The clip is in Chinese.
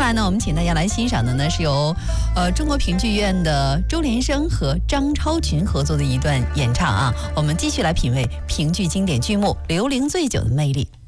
来呢，我们请大家来欣赏的呢是由中国评剧院的周连生和张超群合作的一段演唱啊。我们继续来品味评剧经典剧目《刘伶醉酒》的魅力。